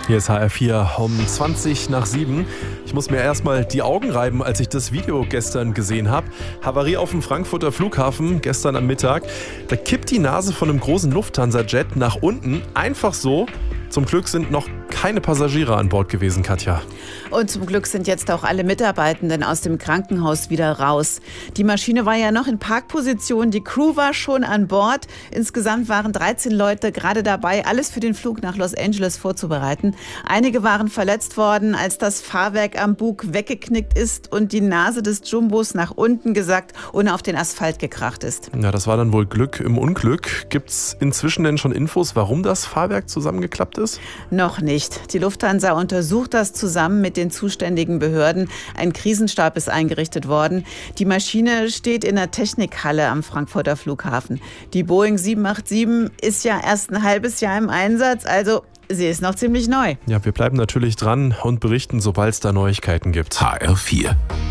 Hier ist HR4 um 7:20. Ich muss mir erstmal die Augen reiben, als ich das Video gestern gesehen habe. Havarie auf dem Frankfurter Flughafen, gestern am Mittag. Da kippt die Nase von einem großen Lufthansa-Jet nach unten, einfach so. Zum Glück sind noch keine Passagiere an Bord gewesen, Katja. Und zum Glück sind jetzt auch alle Mitarbeitenden aus dem Krankenhaus wieder raus. Die Maschine war ja noch in Parkposition, die Crew war schon an Bord. Insgesamt waren 13 Leute gerade dabei, alles für den Flug nach Los Angeles vorzubereiten. Einige waren verletzt worden, als das Fahrwerk am Bug weggeknickt ist und die Nase des Jumbos nach unten gesackt und auf den Asphalt gekracht ist. Ja, das war dann wohl Glück im Unglück. Gibt's inzwischen denn schon Infos, warum das Fahrwerk zusammengeklappt ist? Noch nicht. Die Lufthansa untersucht das zusammen mit den zuständigen Behörden. Ein Krisenstab ist eingerichtet worden. Die Maschine steht in der Technikhalle am Frankfurter Flughafen. Die Boeing 787 ist ja erst ein halbes Jahr im Einsatz, also sie ist noch ziemlich neu. Ja, wir bleiben natürlich dran und berichten, sobald es da Neuigkeiten gibt. HR4